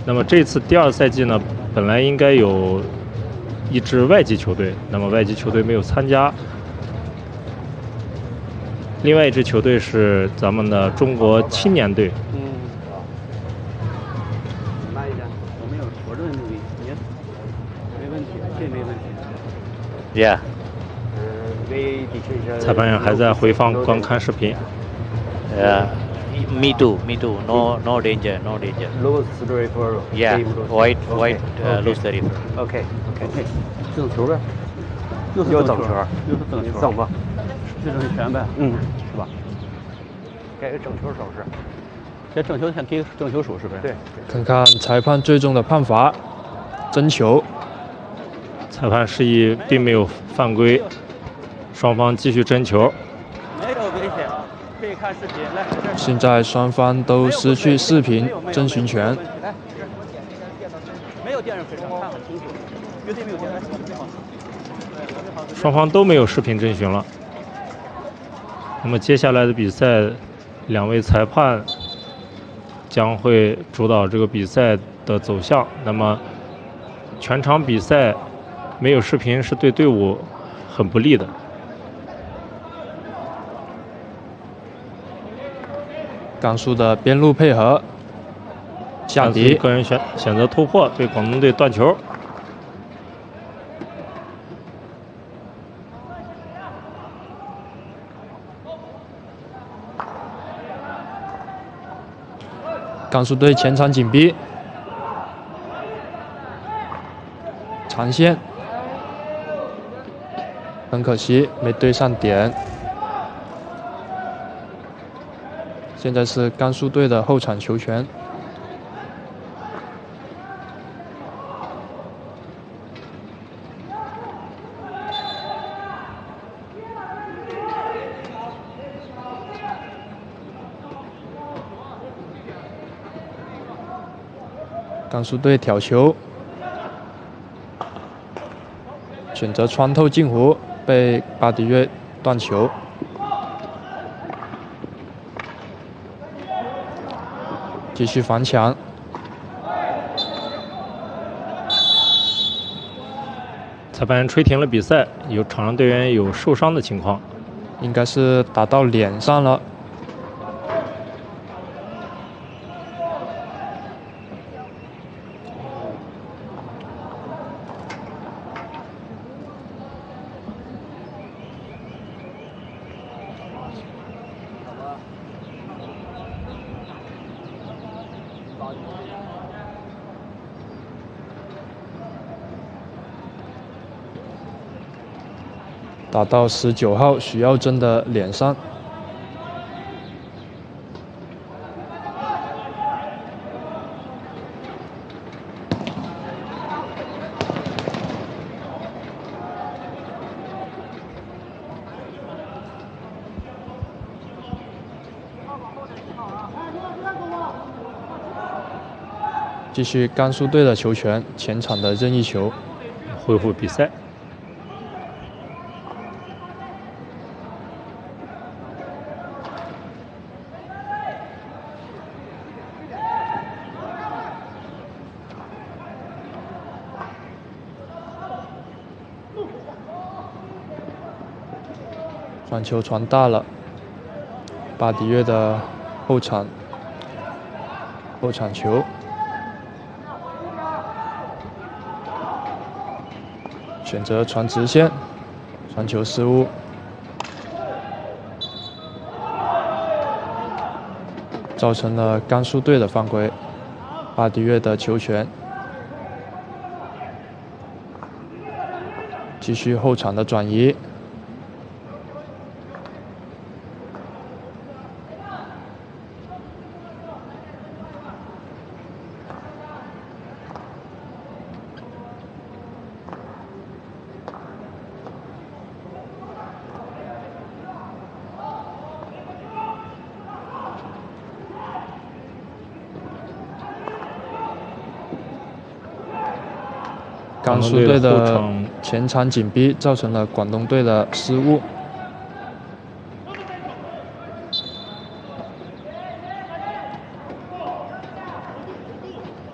那么这次第2赛季呢，本来应该有一支外籍球队，那么外籍球队没有参加。另外一支球队是咱们的中国青年队。 慢一点，我没有说这个努力，你没问题，这没问题。 Yeah. 裁判员还在回放观看视频。 Me too. No danger. Lose the referral. Yeah. White. Lose the referral. OK. 正球呗。又正球。正吧。这正拳呗。是吧？该个正球手势。这正球先给正球手势呗。对。 看看裁判最终的判罚，争球。 裁判示意并没有犯规，双方继续争球。 没有危险，可以看视频。来， 现在双方都失去视频征询权。 来，没有电视可以看很清楚，绝对没有电视。 双方都没有视频征询了。那么接下来的比赛，2位裁判将会主导这个比赛的走向。那么全场比赛没有视频是对队伍很不利的。 甘肃的边路配合，下底个人选择突破，被广东队断球。 甘肃队前场紧逼，长线，很可惜没对上点。现在是甘肃队的后场球权。甘肃队挑球，选择穿透近弧，被巴迪约断球。继续反抢， 裁判员吹停了比赛，有场上队员有受伤的情况， 应该是打到脸上了。打到19号许耀珍的脸上，继续甘肃队的球权，前场的任意球， 恢复比赛。 传球传大了，巴迪约的后场球，选择传直线，传球失误，造成了甘肃队的犯规，巴迪约的球权，继续后场的转移。甘肃队的前场紧逼造成了广东队的失误。